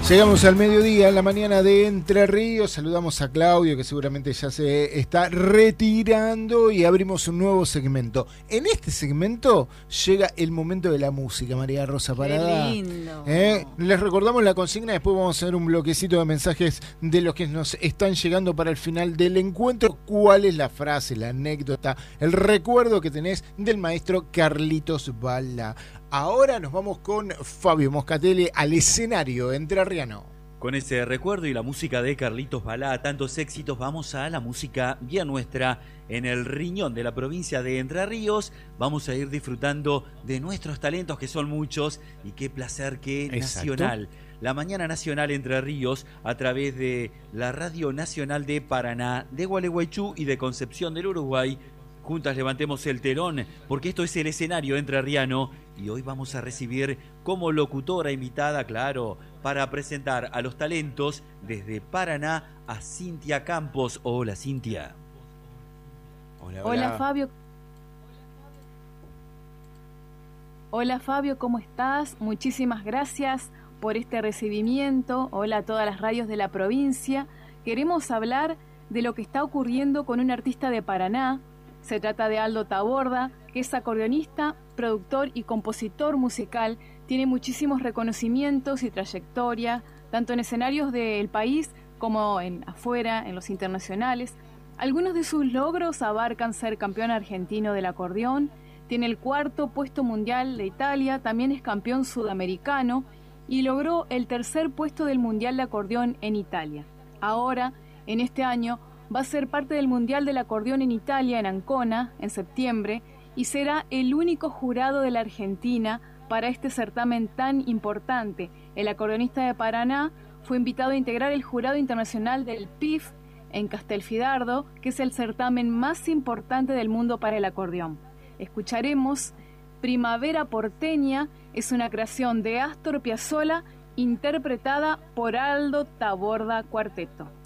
Llegamos al mediodía, en la mañana de Entre Ríos. Saludamos a Claudio, que seguramente ya se está retirando, y abrimos un nuevo segmento. En este segmento llega el momento de la música, María Rosa Parada. ¡Qué lindo! Les recordamos la consigna, después vamos a hacer un bloquecito de mensajes de los que nos están llegando para el final del encuentro. ¿Cuál es la frase, la anécdota, el recuerdo que tenés del maestro Carlitos Balá? Ahora nos vamos con Fabio Moscatelli al escenario entrerriano. Con ese recuerdo y la música de Carlitos Balá, tantos éxitos, vamos a la música bien nuestra en el riñón de la provincia de Entre Ríos. Vamos a ir disfrutando de nuestros talentos, que son muchos, y qué placer que nacional. La mañana nacional Entre Ríos, a través de la Radio Nacional de Paraná, de Gualeguaychú y de Concepción del Uruguay. Juntas levantemos el telón, porque esto es el escenario entrerriano, y hoy vamos a recibir como locutora invitada, claro, para presentar a los talentos desde Paraná, a Cintia Campos. Hola, Cintia. Hola, Fabio. Hola, Fabio, ¿cómo estás? Muchísimas gracias por este recibimiento. Hola a todas las radios de la provincia. Queremos hablar de lo que está ocurriendo con un artista de Paraná. Se trata de Aldo Taborda, que es acordeonista, productor y compositor musical. Tiene muchísimos reconocimientos y trayectoria, tanto en escenarios del país como afuera, en los internacionales. Algunos de sus logros abarcan ser campeón argentino del acordeón, tiene el 4º puesto mundial de Italia, también es campeón sudamericano y logró el 3er puesto del mundial de acordeón en Italia. Ahora, en este año, va a ser parte del Mundial del Acordeón en Italia, en Ancona, en septiembre, y será el único jurado de la Argentina para este certamen tan importante. El acordeonista de Paraná fue invitado a integrar el jurado internacional del PIF en Castelfidardo, que es el certamen más importante del mundo para el acordeón. Escucharemos Primavera Porteña, es una creación de Astor Piazzolla interpretada por Aldo Taborda Cuarteto.